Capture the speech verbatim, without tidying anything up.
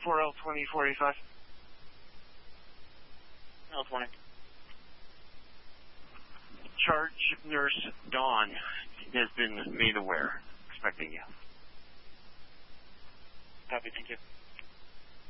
four L twenty forty-five. L twenty. Charge nurse Dawn has been made aware. Expecting you. Copy, thank you.